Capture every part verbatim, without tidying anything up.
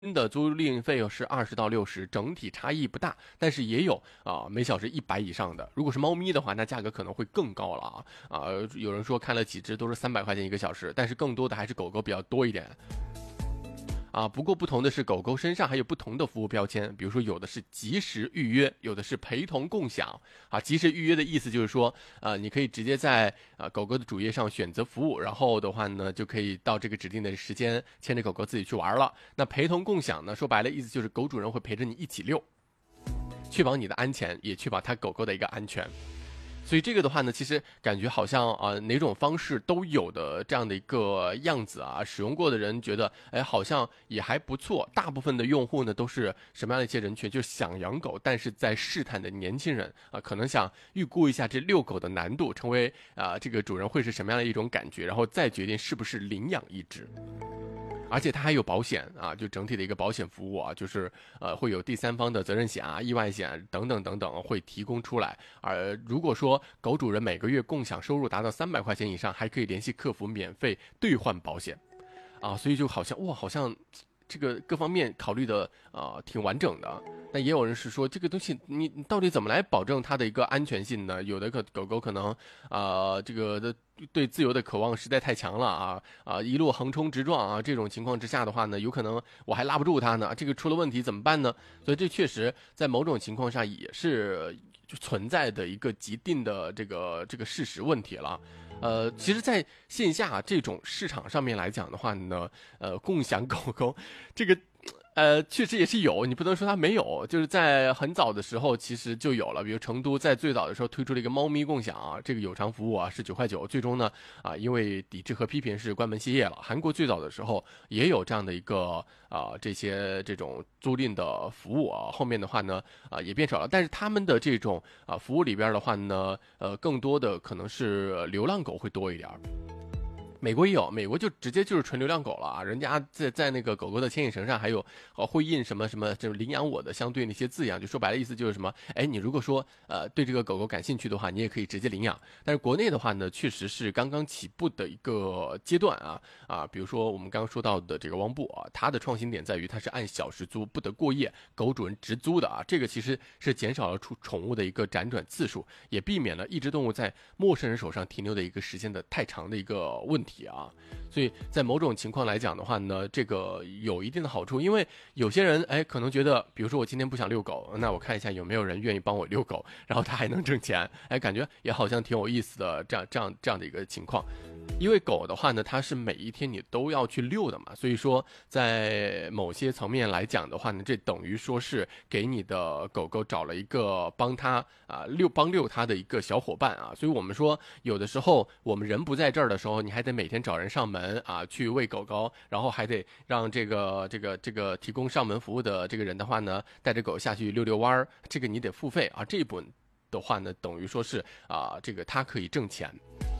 的租赁费用是二十到六十，整体差异不大，但是也有啊、呃、每小时一百以上的。如果是猫咪的话，那价格可能会更高了啊啊、呃！有人说看了几只都是三百块钱一个小时，但是更多的还是狗狗比较多一点。啊，不过不同的是，狗狗身上还有不同的服务标签，比如说有的是即时预约，有的是陪同共享。啊，即时预约的意思就是说，呃，你可以直接在呃狗狗的主页上选择服务，然后的话呢，就可以到这个指定的时间牵着狗狗自己去玩了。那陪同共享呢，说白了意思就是狗主人会陪着你一起遛，确保你的安全，也确保它狗狗的一个安全。所以这个的话呢，其实感觉好像啊、呃、哪种方式都有的这样的一个样子啊，使用过的人觉得，哎，好像也还不错。大部分的用户呢都是什么样的一些人群？就是想养狗，但是在试探的年轻人啊、呃，可能想预估一下这遛狗的难度，成为啊、呃、这个主人会是什么样的一种感觉，然后再决定是不是领养一只。而且它还有保险啊，就整体的一个保险服务啊，就是呃会有第三方的责任险啊、意外险等等等等会提供出来。而如果说狗主人每个月共享收入达到三百块钱以上，还可以联系客服免费兑换保险，啊，所以就好像哇，好像这个各方面考虑的啊、呃、挺完整的。但也有人是说这个东西你到底怎么来保证它的一个安全性呢？有的可狗狗可能啊、呃、这个的对自由的渴望实在太强了啊啊一路横冲直撞啊，这种情况之下的话呢，有可能我还拉不住它呢，这个出了问题怎么办呢？所以这确实在某种情况下也是就存在的一个既定的这个这个事实问题了。呃，其实在线下这种市场上面来讲的话呢，呃，共享狗狗这个。呃，确实也是有，你不能说它没有，就是在很早的时候其实就有了，比如成都在最早的时候推出了一个猫咪共享啊，这个有偿服务啊是九块九，最终呢啊因为抵制和批评是关门歇业了。韩国最早的时候也有这样的一个啊这些这种租赁的服务啊，后面的话呢啊也变少了，但是他们的这种啊服务里边的话呢，呃更多的可能是流浪狗会多一点。美国也有，美国就直接就是纯流浪狗了啊！人家在在那个狗狗的牵引绳上还有呃会印什么什么，就是领养我的相对那些字样，就说白了意思就是什么，哎，你如果说呃对这个狗狗感兴趣的话，你也可以直接领养。但是国内的话呢，确实是刚刚起步的一个阶段啊啊，比如说我们刚刚说到的这个汪布啊，它的创新点在于它是按小时租，不得过夜，狗主人直租的啊，这个其实是减少了宠宠物的一个辗转次数，也避免了一只动物在陌生人手上停留的一个时间的太长的一个问题。啊，所以在某种情况来讲的话呢，这个有一定的好处，因为有些人哎可能觉得，比如说我今天不想遛狗，那我看一下有没有人愿意帮我遛狗，然后他还能挣钱，哎，感觉也好像挺有意思的，这样这样这样的一个情况。因为狗的话呢，它是每一天你都要去遛的嘛，所以说在某些层面来讲的话呢，这等于说是给你的狗狗找了一个帮它啊遛帮遛它的一个小伙伴啊。所以我们说有的时候我们人不在这儿的时候，你还得每天找人上门啊去喂狗狗，然后还得让这个这个这个提供上门服务的这个人的话呢，带着狗下去遛遛弯儿，这个你得付费啊。这一部分的话呢，等于说是啊这个它可以挣钱。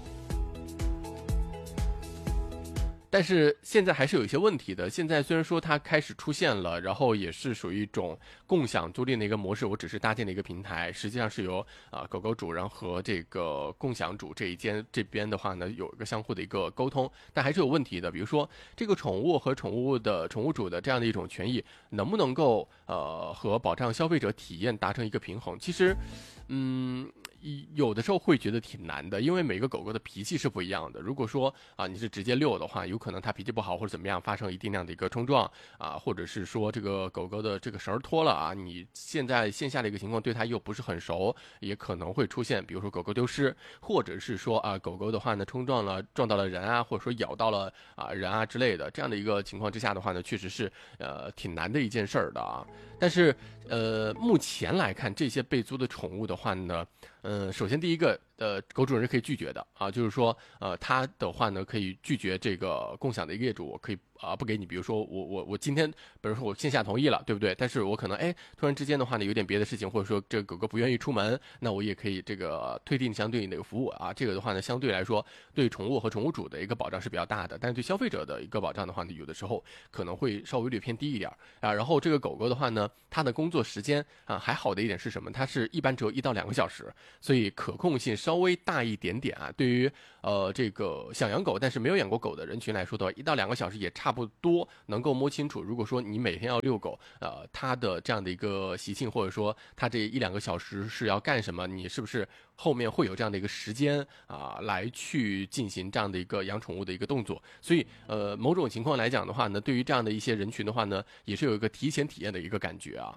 但是现在还是有一些问题的。现在虽然说它开始出现了，然后也是属于一种共享租赁的一个模式，我只是搭建了一个平台，实际上是由啊、呃、狗狗主人和这个共享主这一间这边的话呢有一个相互的一个沟通，但还是有问题的。比如说这个宠物和宠物的宠物主的这样的一种权益，能不能够呃和保障消费者体验达成一个平衡？其实，嗯。有的时候会觉得挺难的，因为每个狗狗的脾气是不一样的。如果说啊你是直接遛的话，有可能它脾气不好或者怎么样，发生一定量的一个冲撞啊，或者是说这个狗狗的这个绳脱了啊，你现在线下的一个情况对它又不是很熟，也可能会出现，比如说狗狗丢失，或者是说啊狗狗的话呢冲撞了撞到了人啊，或者说咬到了啊人啊之类的，这样的一个情况之下的话呢，确实是呃挺难的一件事儿的啊。但是呃目前来看，这些被租的宠物的话呢。嗯，首先第一个，呃，狗主人是可以拒绝的啊，就是说，呃，他的话呢可以拒绝这个共享的一个业主，我可以啊不给你，比如说我我我今天，比如说我线下同意了，对不对？但是我可能哎突然之间的话呢有点别的事情，或者说这个狗狗不愿意出门，那我也可以这个推定相对应的一个服务啊，这个的话呢相对来说对宠物和宠物主的一个保障是比较大的，但是对消费者的一个保障的话呢，有的时候可能会稍微略偏低一点啊。然后这个狗狗的话呢，它的工作时间啊还好的一点是什么？它是一般只有一到两个小时。所以可控性稍稍微大一点点啊。对于呃这个想养狗但是没有养过狗的人群来说的话，一到两个小时也差不多能够摸清楚。如果说你每天要遛狗，呃，它的这样的一个习性，或者说它这一两个小时是要干什么，你是不是后面会有这样的一个时间啊、呃，来去进行这样的一个养宠物的一个动作？所以呃，某种情况来讲的话呢，对于这样的一些人群的话呢，也是有一个提前体验的一个感觉啊。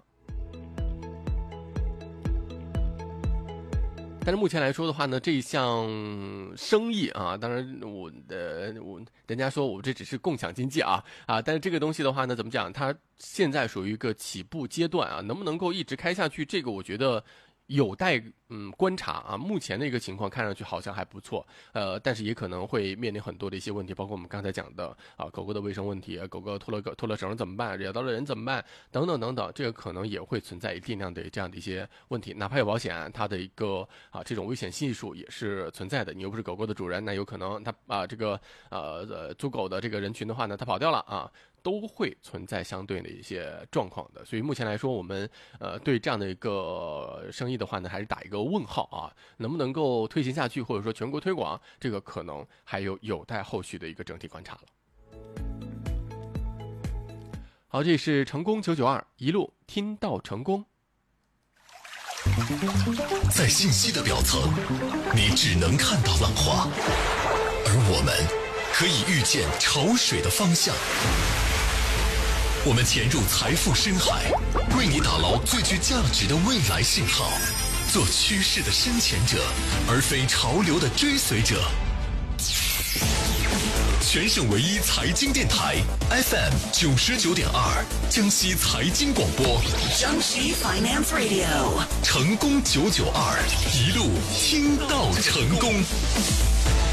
但是目前来说的话呢，这一项生意啊，当然我的我人家说我这只是共享经济啊啊，但是这个东西的话呢，怎么讲？它现在属于一个起步阶段啊，能不能够一直开下去？这个我觉得有待嗯观察啊。目前的一个情况看上去好像还不错，呃，但是也可能会面临很多的一些问题，包括我们刚才讲的啊，狗狗的卫生问题，狗狗脱了个脱了绳怎么办？惹到了人怎么办？等等等等，这个可能也会存在一定量的这样的一些问题。哪怕有保险，它的一个啊这种危险系数也是存在的。你又不是狗狗的主人，那有可能它啊这个呃呃租狗的这个人群的话呢，它跑掉了啊。都会存在相对的一些状况的，所以目前来说，我们呃对这样的一个生意的话呢，还是打一个问号啊，能不能够推行下去，或者说全国推广，这个可能还有有待后续的一个整体观察了。好，这是成功九九二，一路听到成功。 在信息的表层，你只能看到浪花，而我们可以预见潮水的方向。我们潜入财富深海，为你打捞最具价值的未来信号，做趋势的深潜者，而非潮流的追随者。全省唯一财经电台 F M 九十九点二，江西财经广播， 江西 Finance Radio， 成功九九二，一路听到成功。